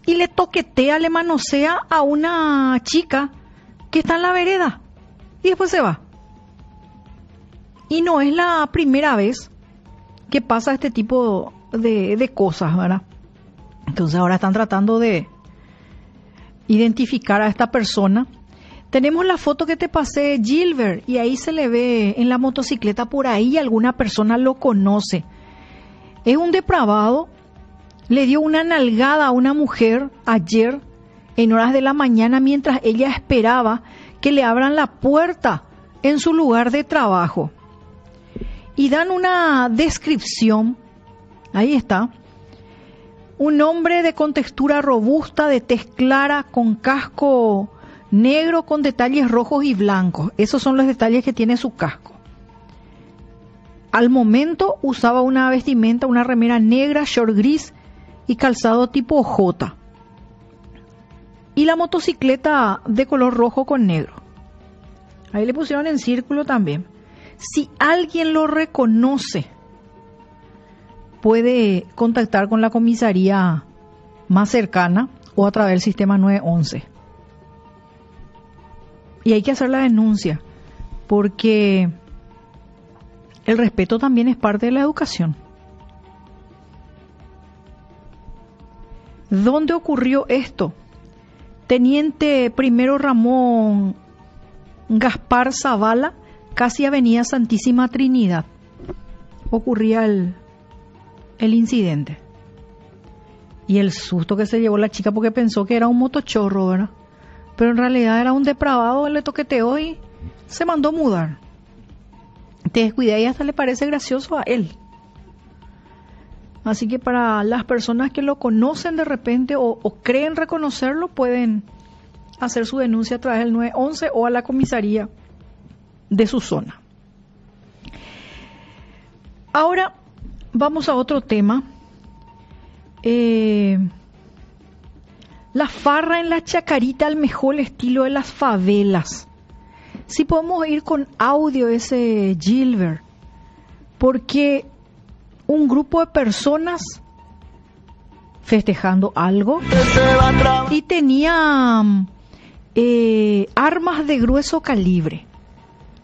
y le toquetea, le manosea a una chica que está en la vereda y después se va. Y no es la primera vez que pasa este tipo de cosas, ¿verdad? Entonces ahora están tratando de identificar a esta persona. Tenemos la foto que te pasé, Gilbert, y ahí se le ve en la motocicleta, por ahí alguna persona lo conoce. Es un depravado, le dio una nalgada a una mujer ayer en horas de la mañana mientras ella esperaba que le abran la puerta en su lugar de trabajo. Y dan una descripción, ahí está, un hombre de contextura robusta, de tez clara, con casco negro con detalles rojos y blancos. Esos son los detalles que tiene su casco. Al momento usaba una vestimenta, una remera negra, short gris y calzado tipo J. Y la motocicleta de color rojo con negro. Ahí le pusieron en círculo también. Si alguien lo reconoce, puede contactar con la comisaría más cercana o a través del sistema 911. Y hay que hacer la denuncia, porque el respeto también es parte de la educación. ¿Dónde ocurrió esto? Teniente primero Ramón Gaspar Zavala, casi Avenida Santísima Trinidad, ocurría el incidente. Y el susto que se llevó la chica porque pensó que era un motochorro, ¿verdad? Pero en realidad era un depravado, él le toqueteó y se mandó mudar. Te descuida y hasta le parece gracioso a él. Así que para las personas que lo conocen de repente o creen reconocerlo, pueden hacer su denuncia a través del 911 o a la comisaría de su zona. Ahora vamos a otro tema. La farra en la Chacarita al mejor estilo de las favelas. Si podemos ir con audio ese, Gilbert, porque un grupo de personas festejando algo y tenían armas de grueso calibre.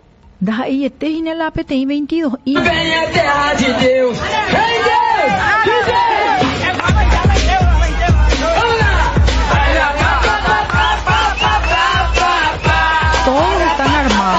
Da aí, termina lá, PTI 22.